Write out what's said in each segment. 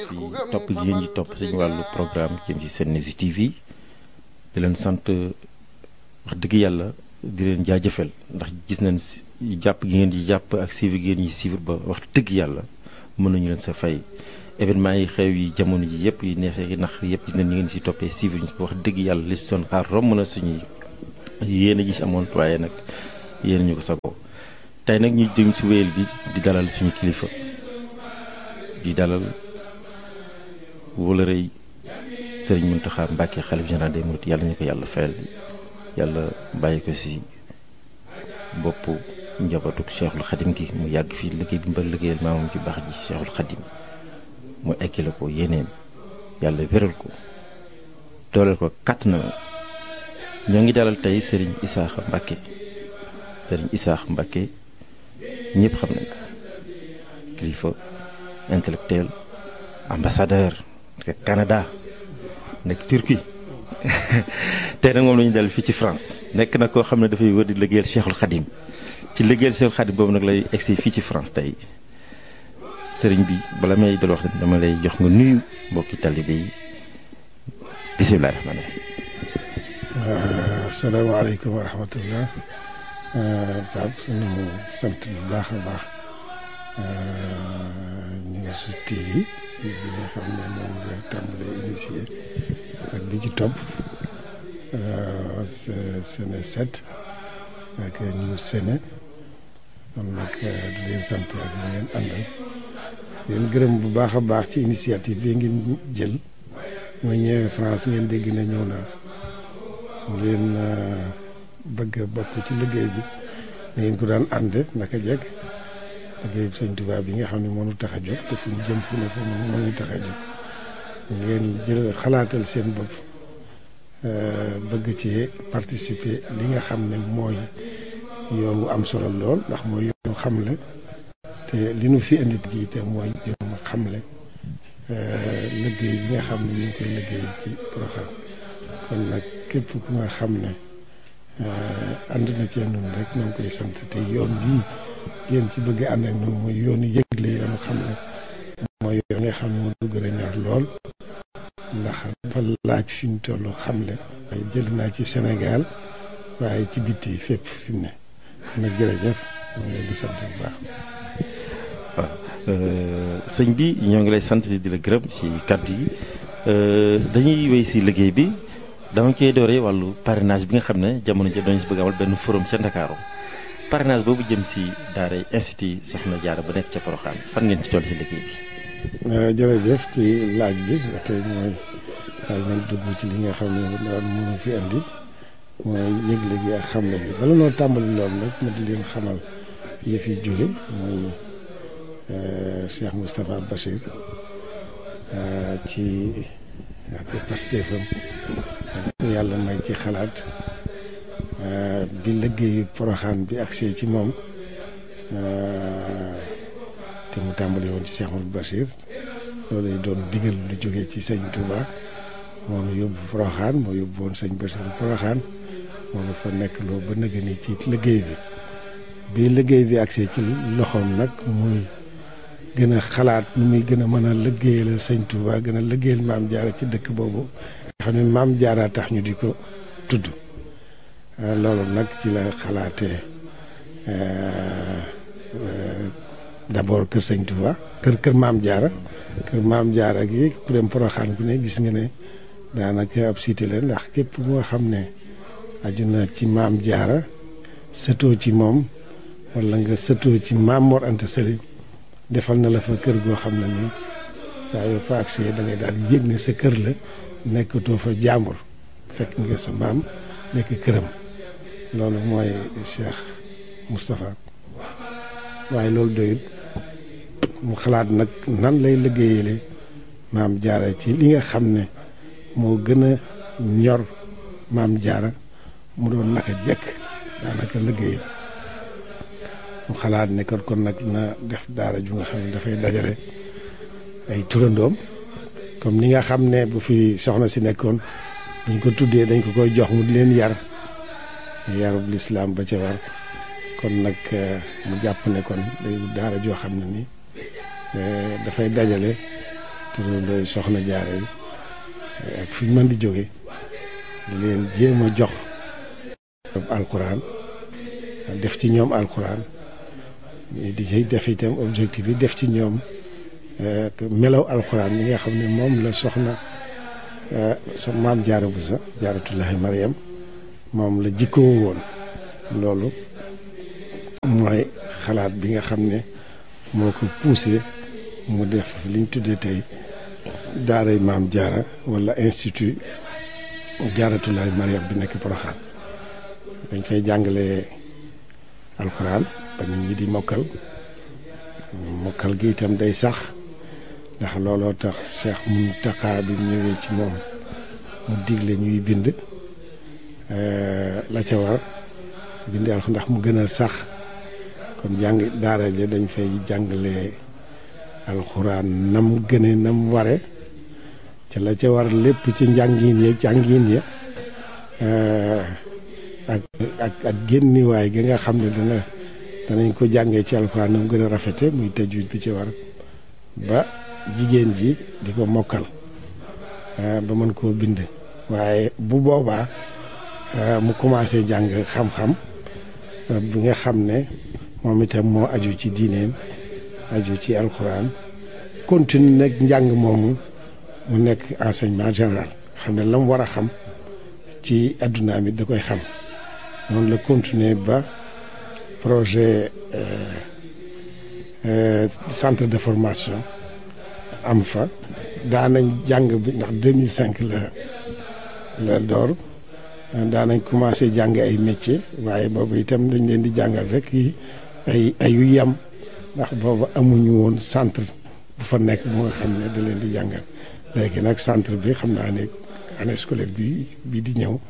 si topp gi ngeen ñi topp suñu wàllu programme jëm ci Senews TV di leen sant wax dëgg yàlla di leen jaajëfal ndax gis nañ jàpp gi ngeen di jàpp ak suivre gi ngeen ñi suivre ba wax dëgg yàlla mën nañu leen sa fay événement yi xew yi jamono ji yëpp yi neexee yi nax yëpp gis nañ ni ngeen si toppee suivre ñu ko wax dëgg yàlla li si doon xaar romb na suñuy yéen a gis amoon waaye nag yéen ñu ko sagoo tey nag ñu jëm si wéyal bi di dalal suñu kilifa di dalal wala rëy Sëriñ Mountakha Mbacké xalif général des mourides yàlla ñu ko yàlla fayal yàlla bàyyi ko si boppu njabootu Cheikhul Khadim gi mu yàgg fii liggéey bi mu liggéeyal maamam ci baax ji Cheikhul Khadim mu ekkile ko yéeneem yàlla wéral ko dooleel ko kàtt na ñoo ngi dalal tey Sëriñ Isaaxa Mbacké Sëriñ Isaaxa Mbacké ñëpp xam nañ ko kilifa intellectuel ambassadeur nekk Canada nekk Turquie tey nag moom la ñu dal fii ci France nekk na koo xam ne dafay wër di liggéeyal Cheikhul Khadim ci liggéeyal Cheikhul Khadim boobu nag lay egsi fii ci France tey sëriñ bi bala may dal wax dama lay jox nga nuyu mbokki talibé yi bisimilah rahmaani rahiim. asalaamaaleykum wa rahmatullah. Pape sunu sant bu baax a baax News TV bi nga xam ne moom la tàmbalee initié ak bi ci topp Sene 7 ak News Sene kon nag di leen sant ak ñu ngeen àndal leen gërëm bu baax a baax ci initiative bi ngeen jël ma ñëwee France ngeen dégg na ñëw naa ngeen bëgg a bokk ci liggéey bi ngeen ko daan ànd naka jekk liggéey bi Sëñ Tuubaa bi nga xam ne mënu tax a jóg te fu ñu jëm fu ne fu mënu tax a jóg ngeen jël xalaatal seen bopp bëgg ci participer li nga xam ne mooy yoon wu am solo lool ndax mooy yoonu xamle te li nu fi indi gi te mooy yoonu xamle liggéey bi nga xam ne ñu ngi koy liggéey ci Porokhane kon nag képp ku nga xam ne ànd na cee noonu rek ñoo ngi koy sant te yoon bii ngeen ci bëgg ànd ak noonu mooy yoonu yëgle yoonu xam ne mooy yoon nga xam ne moo gën a ñor lool ndax dafa laaj fi mu toll xamle waaye jël naa ci Sénégal waaye ci bitti fépp fi mu ne kon nag jërëjëf ñoo ngi leen di sant bu baax. waaw sëñ bi ñoo ngi lay sant di la gërëm si kàddu yi dañuy wéy si liggéey bi dama koy dooree wàllu parrainage bi nga xam ne jamono ji dañu si bëgg amal benn forum ca Ndakaaru parrainage boobu jëm si daaray institut Soxna Jaara ba nekk ca Porokhane fan ngeen ci toll si liggéey bi. jërëjëf ci laaj bi tey mooy daal man dugg ci li nga xam ne daal mënu fi andi mooy yëgle gi ak xamle bi bala noo tàmbali loolu nag ma di leen xamal yëf yi jóge mooy Cheikh Moustapha Bachir ci ak pastéefam yàlla may ci xalaat bi liggéeyu Porokhane bi agsee ci moom te mu tàmbali woon ci Cheikh Mouhamadou Bachir loolu doon digal lu jógee ci sëñ Touba moom yóbbu Porokhane moo yóbbu woon sëñ Bachir Porokhane moom fa nekk loo ba nëgë ni ci liggéey bi liggéey bi agsee ci loxoom nag muy gën a xalaat nu muy gën a mën a liggéeyal sëñ Touba gën a liggéeyal maam Jaara ci dëkk boobu nga xam ne maam Jaara tax ñu di ko tudd loolu nag ci la xalaatee d'abord kër sëñ Touba kër maam Jaara gi ku dem Porokhane ku ne gis nga ne daanaka ab cité la ndax képp moo xam ne aju na ci maam Jaara sëtoo ci moom wala nga sëtoo ci maam Mor Anta Sali defal na la fa kër goo xam ne nii saa yoo fa agsee da ngay daal di yëg ne sa kër la nekkatoo fa jàmbur fekk nga sa maam nekk këram loolu mooy Cheikh Moustapha waaye loolu doyut mu xalaat nag nan lay liggéeyale maam Jaara ci li nga xam ne moo gën a ñor maam Jaara mu doon naka jekk daanaka liggéey mu xalaat ne kon nag na def daara ju nga xam ne dafay dajale ay turandoom comme ni nga xam ne bu fi soxna si nekkoon buñ ko tuddee dañ ko koy jox mu di leen yarub lislaam ba ca war kon nag mu jàpp ne kon day daara joo xam ne ni dafay dajale turandooy soxna jaara yi ak fi ñu mën di jóge di leen jéem a jox alxuraan def ci ñoom alxuraan di ci def itam objectif yi def ci ñoom melaw alxuraan yi nga xam ne moom la soxna maam Jaara Buso Jaaratullaahi Mariam moom la jikkoo woon. loolu mooy xalaat bi nga xam ne moo ko poussé mu def liñ tuddee tey daaray maam Jaara wala institut Jaaratullaahi Mariam bi nekk Porokhane. dañ fay jàngale alxuraan ba nit ñi di mokkal gi itam day sax ndax looloo tax Cheikh Mountakha bi ñëwee ci moom mu digle ñuy bind la ca war bind alxuraan ndax mu gën a sax kon daara ja dañ fay jàngale alxuraan nam gëne nam ware ca la ca war lépp ci njàngin ya ak génniwaay gi nga xam ne danañ ko jàngee ci alxuraan nam gën a rafete muy tajwid bi ci war ba jigéen ji di ko mokkal ba mën koo bind waaye bu boobaa mu commencé jàng xam-xam bi nga xam ne moom itam moo aju ci diineem aju ci alxuraan continue nag njàng moomu mu nekk enseignement général xam ne la mu war a xam ci adduna mi da koy xam noonu la continuer ba projet centre de formation am fa daanañ jàng bi ndax 2005 la door daanañ commencé jàng ay métier waaye boobu itam dañ leen di jàngal rek yi ayu yam ndax boobu amuñu woon centre bu fa nekk bu nga xam ne da leen di jàngal léegi nag centre bi xam naa ne année scolaire bi di ñëw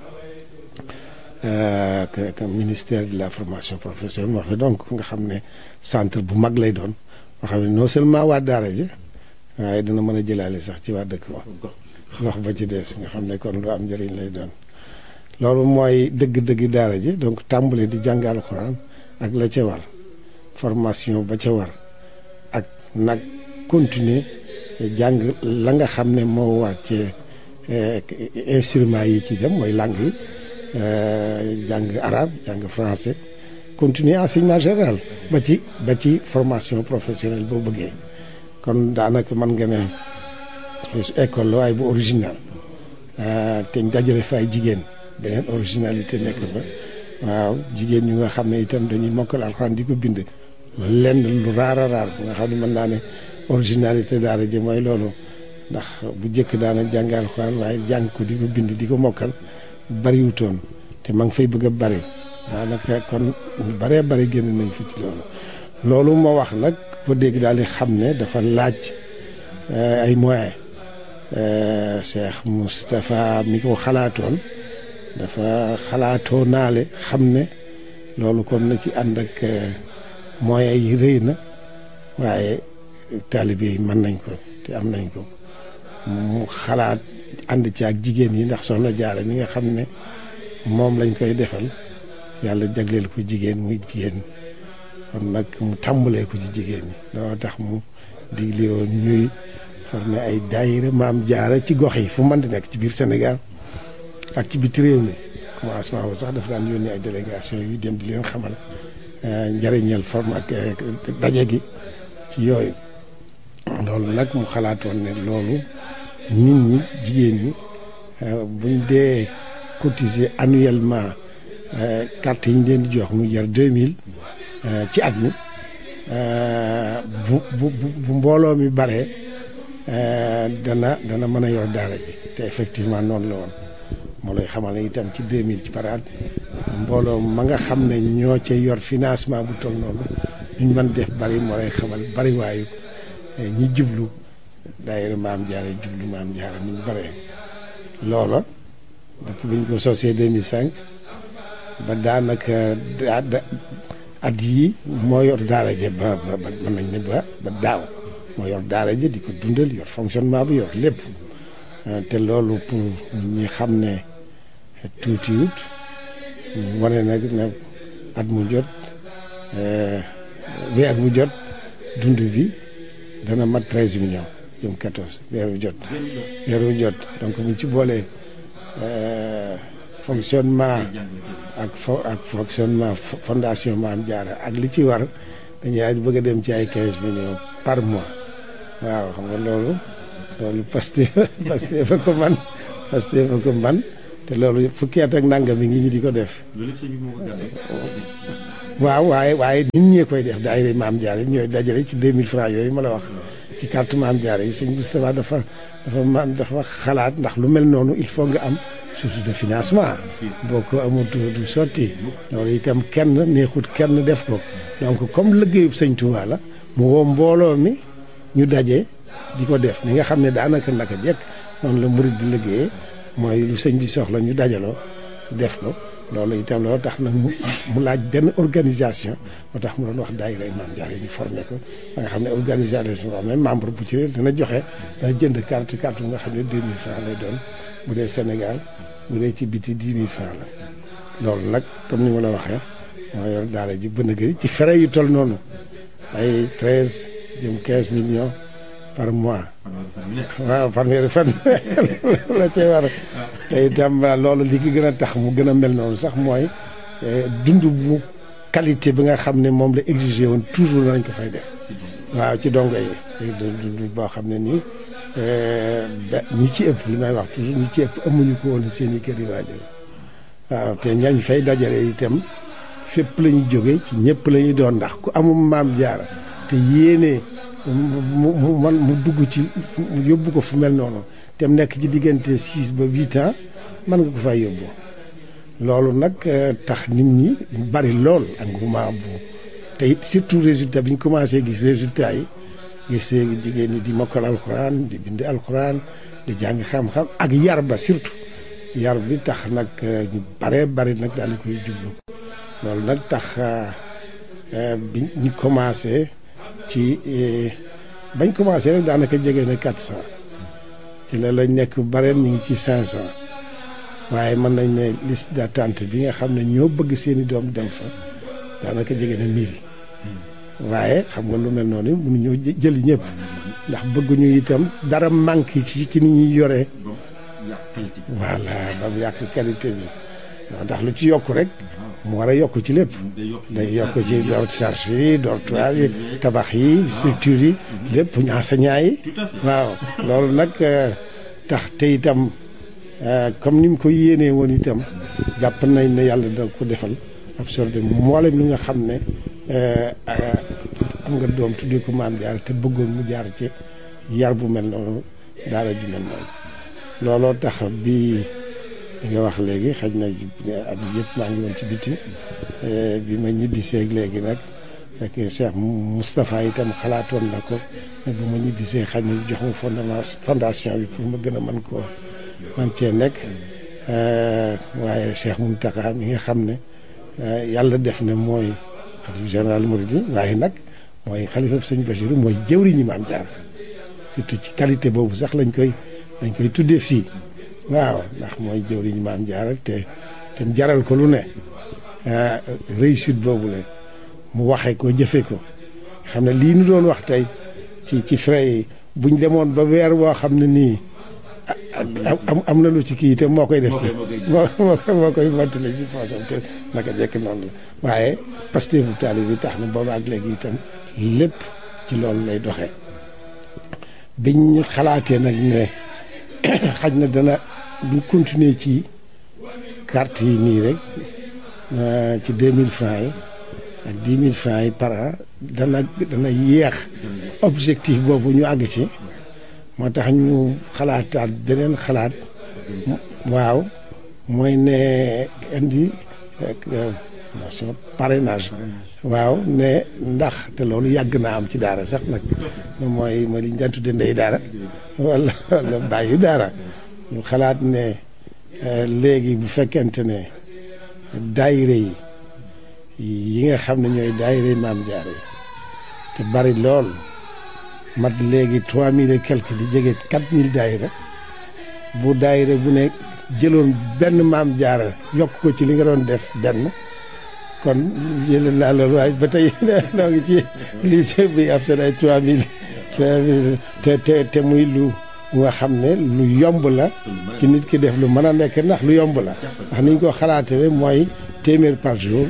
que ministère de la formation professionnelle moo fi donc nga xam ne centre bu mag lay doon nga xam ne non seulement waa daara ji waaye dina mën a jëlaale sax ci waa dëkk ba gox ba ci des nga xam ne kon lu am njëriñ lay doon loolu mooy dëgg-dëgg daara ji donc tàmbale di jàng alxuraan ak la ca war formation ba ca war ak nag continuer jàng la nga xam ne moo war ci instruments yi ci dem mooy langue yi jàng arabe jàng français continuer enseignement général ba ci formation professionnelle boo bëggee kon daanaka mën nga ne école la waaye bu original te dajale fa ay jigéen beneen originalité nekk fa waaw jigéen ñu nga xam ne itam dañuy mokkal alxuraan di ko bind lenn lu raar a raar bu nga xam ne mën naa ne originalité daara ji mooy loolu ndax bu njëkk daana jàng alxuraan waaye jàng ko di ko bind di ko mokkal bariwutoon te ma ngi fay bëgg a bari daanaka kon ñu baree bari génn nañ fi ci loolu moo wax nag ko dégg daal di xam ne dafa laaj ay moyens Cheikh Moustapha mi ko xalaatoon dafa xalaatoo naale xam ne loolu kon na ci ànd ak moyens yi rëy na waaye taalibe yi mën nañ ko te am nañ ko mu xalaat ànd ci ak jigéen yi ndax soxna Jaara mi nga xam ne moom lañ koy defal yàlla jagleel ko jigéen muy jigéen kon nag mu tàmbalee ko ci jigéen ñi loolu tax mu digle woon ñuy formé ay daayira maam Jaara ci gox yi fu mën di nekk ci biir Sénégal ak ci biti réew mi commencement bu sax dafa daan yónnee ay délégation yu dem di leen xamal njëriñal forme ak daje gi ci yooyu loolu nag mu xalaatoon ne loolu nit ñi jigéen ñi buñ dee cotiser annuellement carte yi ñu leen di jox mu jar 2000 ci at mi bu mbooloo mi baree dana mën a yor daara ji te effectivement noonu la woon moo lay xamal ne itam ci 2000 ci par at mbooloo ma nga xam ne ñoo ca yor financement bu toll noonu ñu mën def bari moo lay xamal bari waayu ñi jublu daayira maam Jaara jublu maam Jaara ni ñu baree loola depuis bi ñu ko sosee 2005 ba daanaka at yii moo yor daara ja ba mën nañ ne ba daaw moo yor daara ja di ko dundal yor fonctionnement bi yor lépp te loolu pour ñi xam ne tuutiwut wane nag ne at mu jot weer mu jot dund bi dana mat 13 millions jëm 14 weeru jot donc buñ ci boolee fonctionnement ak fonctionnement fondation Maam Jaara ak li ci war dañuy bëgg a dem ci ay 15 millions par mois waaw xam nga loolu Pastef fa ko man te loolu fukki at ak nangam mi ngi ñi di ko def. waaw waaye nit ñee koy def daayira Maam Jaara ñooy dajale ci 2000 francs yooyu ma la wax ci carte Maam Jaara yi sëñ Moustapha dafa xalaat ndax lu mel noonu il faut nga am source de financement boo ko amul du sotti loolu itam kenn neexut kenn def ko donc comme liggéeyub sëñ Touba la mu woo mbooloo mi ñu daje di ko def ni nga xam ne daanaka naka jekk noonu la murid di liggéeyee mooy lu sëñ bi soxla ñu dajaloo def ko loolu itam loolu tax nag mu laaj benn organisation moo tax mu doon wax daayira Maam Jaara ñu formé ko ba nga xam ne organisation boo xam ne membre bu ci dana joxe dana jënd carte bu nga xam ne 2000 francs lay doon bu dee Sénégal bu dee ci biti 10 000 francs la loolu nag comme ni ma la waxee moo yor daara ji bën a gëri ci frais yu toll noonu ay 13 jëm 15 millions par mois waaw fanweeri fan la cay war te itam loolu li ki gën a tax mu gën a mel noonu sax mooy dund bu qualité bi nga xam ne moom la exigé woon toujours nañ ko fay def waaw ci dongo yi dund boo xam ne nii ñi ci ëpp li may wax toujours ñi ci ëpp amuñu ko woon seen i kër yi waajur waaw te ñañ fay dajale itam fépp la ñu jóge ci ñëpp la ñu doon ndax ku amum Maam Jaara te yéene mu dugg ci mu yóbbu ko fu mel noonu te mu nekk ci diggante 6 ba 8 ans mën nga ko fay yóbbu loolu nag tax nit ñi bari lool engouement bu te it surtout résultat bi ñu commencé gis résultat yi gis jigéen ñi di mokkal alxuraan di bind alxuraan di jàng xam-xam ak yar ba surtout yar bi tax nag ñu bari nag daal di koy jublu loolu nag tax bi ñu commencé ci bañ commencé rek daanaka jege na 400 ci la lañ nekk bareen ñu ngi ci 500 waaye mën nañ ne liste d'attente bi nga xam ne ñoo bëgg seeni doom dem fa daanaka jege na 1000 waaye xam nga lu mel noonu mënuñoo jëli ñëpp ndax bëgguñu itam dara manqué ci ni ñuy yoree voilà ba mu yàq qualité bi ndax lu ci yokk rek mu war a yokk ci lépp day yokk ci charge yi dortoir yi tabax yi structure yi lépp enseignant yi waaw loolu nag tax te itam comme ni mu ko yéenee woon itam jàpp nañ ne yàlla dina ko defal absorbé mboolem li nga xam ne am nga doom tuddee ko Maam Jaara te bëggoon mu jaar ci yar bu mel noonu daara ju mel noonu looloo tax bi nga wax léegi xëy na at yëpp maa ngi woon ci biti bi ma ñibbisee léegi nag fekk Cheikh Moustapha itam xalaatoon na ko mais bu ma ñibbisee xëy na jox ma fondation bi pour ma gën a man cee nekk waaye Cheikh Mountakha mi nga xam ne yàlla def na mooy xalifa général Mouride waaye nag mooy xalifa sëñ Bachir mooy jëwriñu Maam Jaara surtout ci qualité boobu sax lañ koy tuddee fii waaw ndax mooy jëwriñu Maam Jaara te jaral ko lu ne réussite boobu la mu waxee ko jëfe ko xam ne lii nu doon wax tey ci frais yi buñ demoon ba weer woo xam ne nii am na lu ci kii te moo koy def ci moo koy mottale ci poosam te naka jekk noonu la waaye Pastef bu taali bi tax na booba ak léegi itam lépp ci loolu lay doxee biñ xalaatee nag ne xaj na dana buñ continuer ci carte yi nii rek ci 2000 francs yi ak 10 000 francs yi par an dana yéex objectif boobu ñu àgg ci moo tax ñu xalaataat beneen xalaat waaw mooy ne indi parrainage waaw ne ndax te loolu yàgg naa am ci daara sax nag mooy li ñu daan tudde ndey daara wala bàyyi daara ñu xalaat ne léegi bu fekkente ne daayira yi nga xam ne ñooy daayira Maam Jaara yi te bari lool mat léegi 3000 et quelque di jege 4000 daayira bu daayira bu ne jëloon benn Maam Jaara yokk ko ci li nga doon def benn kon jëlee naa loolu waaye ba tey noo ngi ci lycée bi ab seen ay 3000 te muy lu nga xam ne lu yomb la ci nit ki def lu mën a nekk ndax lu yomb la ndax niñ ko xalaatee mooy téeméer par jour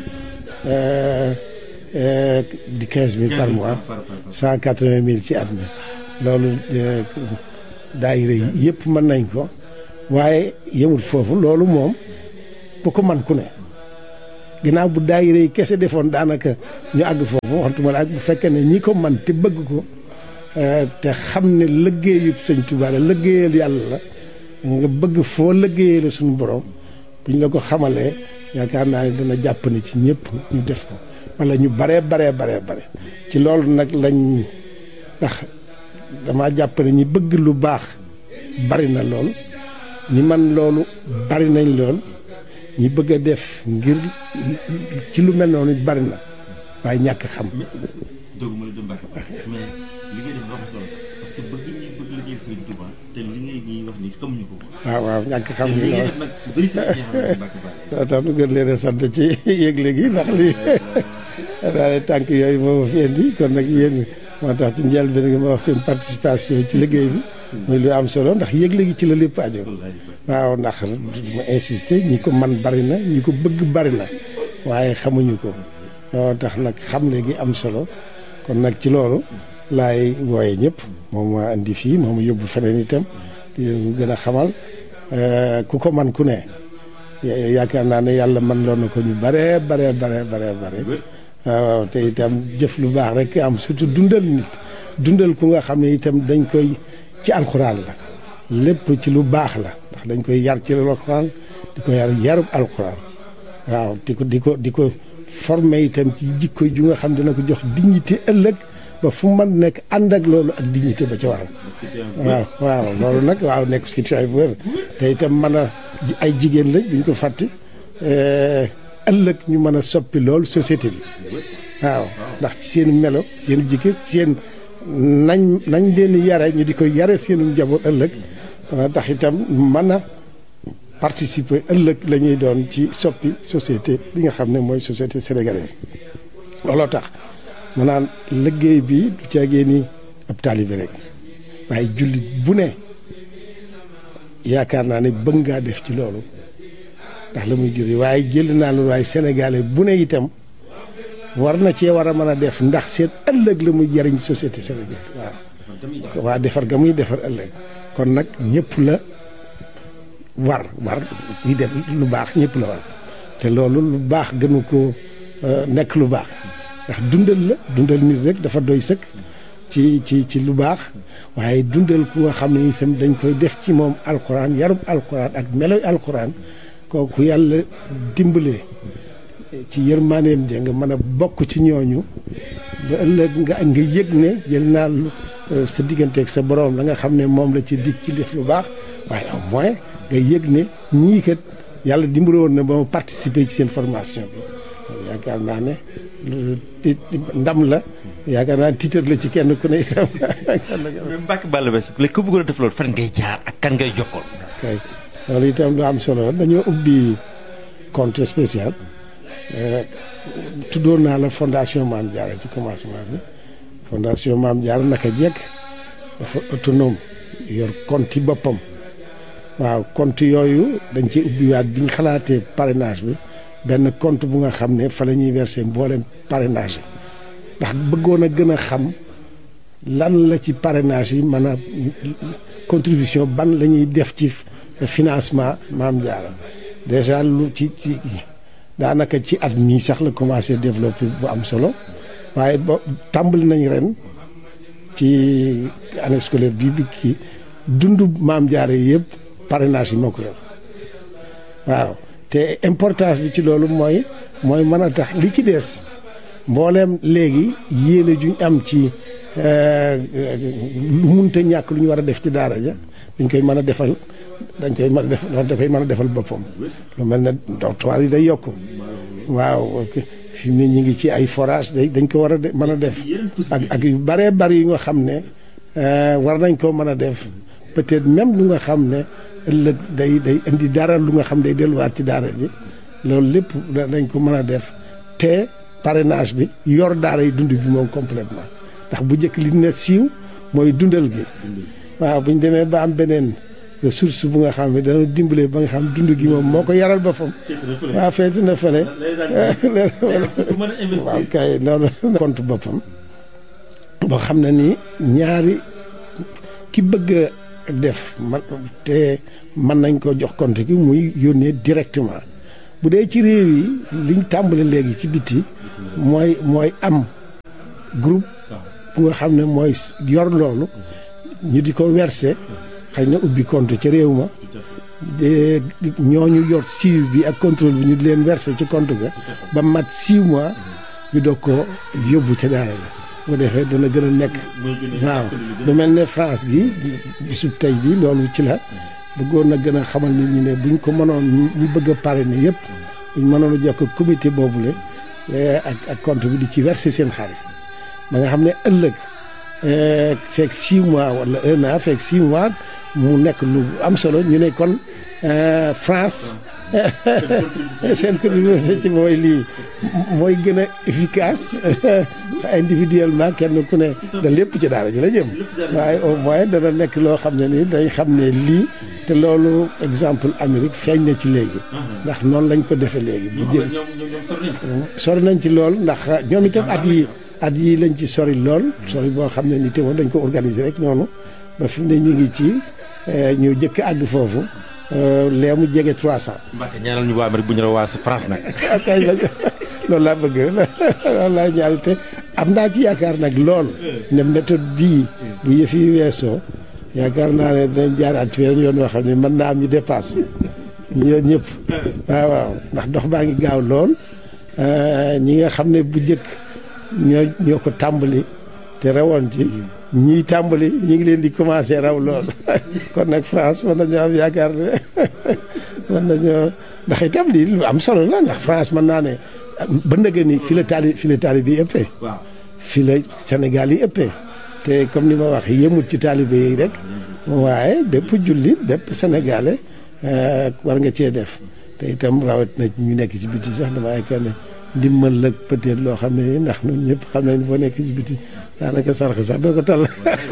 di 15 000 par mois 180 000 ci at mi loolu daayira yëpp mën nañ ko waaye yemul foofu loolu moom bu ko man ku ne ginnaaw bu daayira yi kese defoon daanaka ñu àgg foofu waxtuma la ak bu fekkee ne ñi ko man te bëgg ko te xam ne liggéeyub Sëñ Tuubaa la liggéeyal yàlla la nga bëgg foo liggéeyee la suñu borom bu ñu la ko xamalee yaakaar naa ne dana jàpp ne ci ñëpp ñu def ko wala ñu bare ci loolu nag lañ ndax dama jàpp ne ñi bëgg lu baax bari na lool ñi man loolu bari nañ lool ñi bëgg a def ngir ci lu mel noonu bari na waaye ñàkk xam. doogu ma la dem Mbacke mais li ngay def dafa solo parce que bëgg ñi bëgg liggéey Serigne Touba te li ngay wax ni xamuñu ko. waaw ñàkk xam gi loolu nag bëri si ñi xam Mbacke Balla. tax nu gën leen a sant ci yëgle gi ndax lii daal tànk yooyu moo fi indi kon nag yéen moo tax ci njëlbéen gi ma wax seen participation ci liggéey bi. muy lu am solo ndax yëgle gi ci la lépp aju. waaw ndax ma insister ñi ko man bari na ñi ko bëgg bari na waaye xamuñu ko moo tax nag xamle gi am solo kon nag ci loolu laay wooye ñëpp moom maa indi fii moom yóbbu feneen itam di leen gën a xamal ku ko man ku ne yaakaar naa ne yàlla man loon na ko ñu bare waaw te itam jëf lu baax rek am surtout dundal nit dundal ku nga xam ne itam dañ koy ci alxuraan la lépp ci lu baax la ndax dañ koy yar ci alxuraan di ko yarub alxuraan waaw di ko formé itam ci jikko ju nga xam dina ko jox dignité ëllëg ba fu mu mën nekk ànd ak loolu ak dignité ba ca waral waaw loolu nag waaw nekk citoyen bu wér te itam mën a ay jigéen lañ duñ ko fàtte ëllëg ñu mën a soppi loolu société bi waaw ndax ci seen melo seen jikko seen nañ leen yare ñu di ko yare seenu njaboot ëllëg tax itam mën a participer ëllëg la ñuy doon ci soppi société bi nga xam ne mooy société sénégalaise looloo tax mu naan liggéey bi du caagee ni ab taalibe rek waaye jullit bu ne yaakaar naa ne bëgg ngaa def ci loolu ndax la muy juri waaye jël naa loolu waaye sénégalais bu ne itam war na cee war a mën a def ndax seen ëllëg la muy jariñ société sénégalaise waaw defar ga muy defar ëllëg kon nag ñëpp la war ñuy def lu baax ñëpp la war te loolu lu baax gënu ko nekk lu baax ndax dundal nit rek dafa doy sëkk ci lu baax waaye dundal ku nga xam ne itam dañ koy def ci moom alxuraan yarub alxuraan ak meloy alxuraan kooku yàlla dimbalee ci yërmaaneem ja nga mën a bokk ci ñooñu ba ëllëg nga yëg ne jël naa sa digganteeg sa borom la nga xam ne moom la ci dig ci def lu baax waaye au moins nga yëg ne ñii kat yàlla dimbale woon na ba ma participer ci seen formation bi yaakaar naa ne ndam la yaakaar naa titre la ci kenn ku ne itam. Mbacke Balla Basse léegi ku bëggoon a def loolu fan ngay jaar ak kan ngay jokkool. kay loolu itam lu am solo la dañoo ubbi compte spécial tuddoon naa la fondation Maam Diarra ci commencement bi fondation Maam Diarra naka jekk dafa autonome yor compte yi boppam waaw compte yooyu dañ ci ubbiwaat bi ñu xalaatee parrainage bi benn compte bu nga xam ne fa la ñuy verser mboolem parrainage yi ndax bëggoon a gën a xam lan la ci parrainage yi mën a contribution ban la ñuy def ci financement Maam Diarra déjà lu ci daanaka ci at mii sax la commencé développer bu am solo waaye ba tàmbali nañ ren ci année scolaire bi kii dundu Maam Diarra yëpp parrainage yi moo ko yor waaw te importance bi ci loolu mooy mën a tax li ci des mbooleem léegi yéene juñ am ci lu munta ñàkk lu ñu war a def ci daara ja dañ koy mën a defal boppam lu mel ne dortoir yi day yokk waaw fi mu ne ñu ngi ci ay forage dañ ko war a mën a def ak yu bëree bëri yu nga xam ne war nañ koo mën a def peut-être même lu nga xam ne ëllëg day indi dara lu nga xam day delluwaat ci daara ji loolu lépp dañ ko mën a def te parrainage bi yor daara yi dund bi moom complètement ndax bu njëkk li ne siiw mooy dundal gi. waaw bu ñu demee ba am beneen ressource bu nga xam ne dana dimbale ba nga xam dund gi moom moo ko yaral boppam. waaw feeti na fële. waaw kay loolu compte boppam. boo xam ne ni ñaari ki bëgg a def te mën nañ ko jox compte gi muy yónnee directement bu dee ci réew yi liñ tàmbale léegi ci biti mooy am groupe bu nga xam ne mooy yor loolu ñu di ko verser xëy na ubbi compte ca réew ma ñooñu yor suivi bi ak contrôle bi ñu di leen verser ci compte ga ba mat 6 mois ñu doog ko yóbbu ca daara la bu defee dana gën a nekk waaw lu mel ne France gi bisub tey bi loolu ci la bëggoon na gën a xamal nit ñi ne buñ ko mënoon ñu bëgg a parrainer yëpp buñ mënoon a jokk comité boobule ak compte bi di ci verser seen xaalis ba nga xam ne ëllëg fekk 6 mois wala 1 an fekk 6 mois mu nekk lu am solo ñu ne kon France seen contribution ci mooy lii mooy gën a efficace individuellement kenn ku ne da lépp ci daara ji la jëm waaye au moins dana nekk loo xam ne nii dañ xam ne lii te loolu exemple Amérique feeñ na ci léegi ndax noonu lañ ko defee léegi bu jëm sori nañ ci lool ndax ñoom itam at yi lañ ci sori lool sori boo xam ne ni te moom dañ ko organiser rek noonu ba fi mu ne ñu ngi ci ñu jëkk àgg foofu lee mu jege 300. Mbacke ñaanal ñu waa Amérique bu ñu la waa France nag. kay loolu laa bëgg loolu laa ñaari te am naa ci yaakaar nag lool ne méthode bii bu yëf yi weesoo yaakaar naa ne dinañ jaaraat ci weneen yoon yoo xam ne mën naa am ñu dépasse ñoom ñëpp waaw ndax dox baa ngi gaaw lool ñi nga xam ne bu njëkk ñoo ko tàmbali te rawoon ci ñii tàmbali ñi ngi leen di commencé raw lool kon nag France mën nañoo am yaakaar ne mën nañoo ndax itam lii lu am solo la ndax France mën naa ne ba ndëgë ni fi la taalibe yi ëppee fi la Sénégal yi ëppee te comme ni ma wax yemut ci taalibe yi rek waaye bépp jullit bépp sénégalais war nga cee def te itam rawat na ñu nekk ci biti sax dama yaakaar ne ndimbal la peut-être loo xam ne ndax ñun ñëpp xam nañ boo nekk ci biti daanaka sarax sax doo ko tal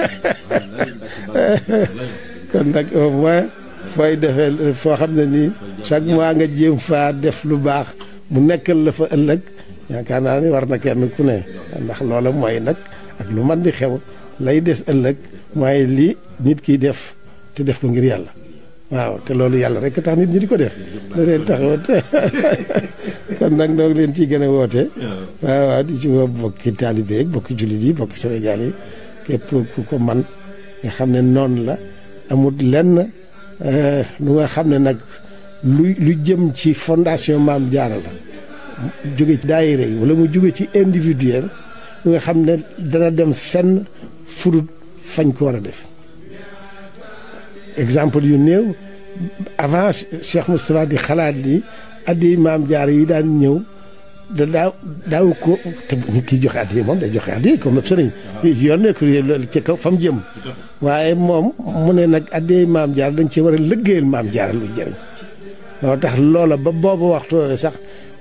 kon nag au moins fooy defee foo xam ne nii chaque mois nga jéem faa def lu baax mu nekkal la fa ëllëg yaakaar naa ni war na kenn ku ne ndax loola mooy nag ak lu man di xew lay des ëllëg mooy lii nit kiy def te def ko ngir yàlla waaw te loolu yàlla rek tax nit ñi di ko def la leen taxawat kon nag noo leen ciy gën a woote waaw di ci woo bokki taalibe yi bokki jullit yi bokki Sénégal yi képp ku ko man nga xam ne noonu la amul lenn lu nga xam ne nag lu jëm ci fondation Maam Jaara la jóge ci daayira yi wala mu jóge ci individuel lu nga xam ne dana dem fenn furut fañ ko war a def exemple yu néew avant Cheikh Moustapha di xalaat ni addi Maam Jaara yi daan ñëw da daaw ko te ñu kiy joxe addi moom day joxe addi comme sëriñ yoon nekk ci kaw fa mu jëm waaye moom mu ne nag addi Maam Jaara dañ ci war a liggéeyal Maam Jaara lu jëriñ loolu tax loola ba boobu waxtu sax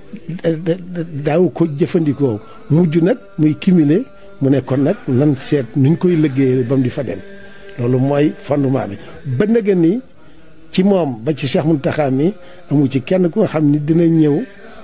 daaw ko jëfandikoo mujj nag muy cumulé mu ne kon nag nan seet nuñ koy liggéeyal ba mu di fa dem loolu mooy fondement bi ba nga ni ci moom ba ci Cheikh Mountakha mi amu ci kenn ku nga xam ni dina ñëw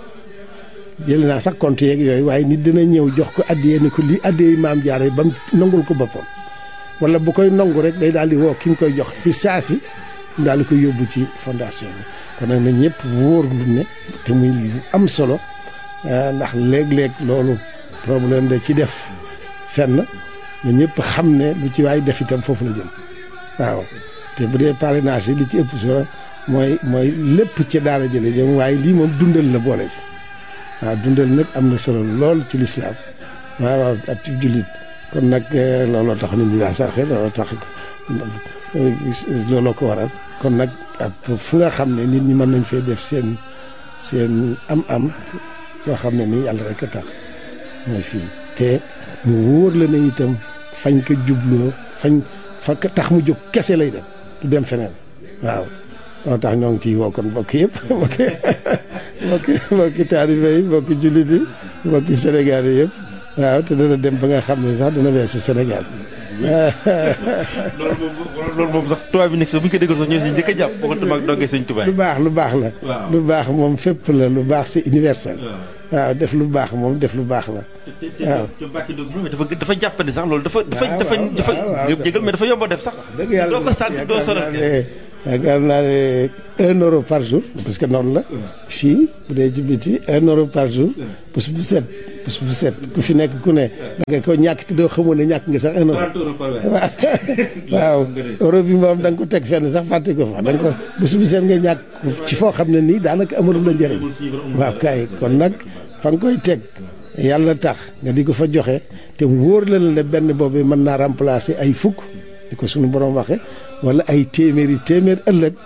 jël naa sax compte yeeg yooyu waaye nit dina ñëw jox ko addiyee ni ko lii addiyee Maam Jaara ba mu nangul ko boppam wala bu koy nangu rek day daal di woo ki mu koy jox fi saasi mu daal di koy yóbbu ci fondation bi kon nag na ñëpp wóor lu ne te muy lu am solo ndax léeg-léeg loolu problème da ci def fenn na ñëpp xam ne lu ci waay def itam foofu la jëm waaw te bu dee parrainage yi li ci ëpp solo mooy lépp ci daara jële jëm waaye lii moom dundal la boole ci waaw dundal nag am na solo lool ci lislaam waaw ak ci jullit kon nag looloo tax nit ñi daa sarxe looloo tax looloo ko waral kon nag fu nga xam ne nit ñi mën nañ fee def seen am-am loo xam ne nii yàlla rek a tax mooy fii te mu wóor la ne itam fañ ko jubloo fa tax mu jóg kese lay dem du dem feneen waaw moo tax ñoo ngi ciy woo kon mbokk yëpp mbokki taalibe yi mbokki jullit yi mbokki Sénégal yi yëpp waaw te dana dem ba nga xam ne sax dana weesu Sénégal loolu moom sax tubaab bi nekk sax bu ñu ko déggoon sax ñoo si njëkk a jàpp waxatuma ak dongee sëñ Tuubaa. lu baax la. lu baax moom fépp la lu baax c'est universel. waaw def lu baax moom def lu baax la. waaw te Mbacke Ndiob dafa jàppandi sax loolu dafa jégal mais dafa yomb a def sax. dëgg yàlla doo ko sant doo sonal yaakaar naa ne €1 par jour parce que noonu la. fii bu dee ci biti €1 par jour. bés bu set ku fi nekk ku ne. da nga ko ñàkk te doo xamoon ne ñàkk nga sax €1. waaw euro bi moom da nga ko teg fenn sax fàtte ko fa da nga ko bés bu set nga ñàkk ci foo xam ne nii daanaka amalu la njëriñ. waaw kay kon nag fa nga koy teg yàlla tax nga di ko fa joxe te wóor la ne benn boobu mën naa remplacer ay fukk di ko sunu borom waxe wala ay téeméer ëllëg.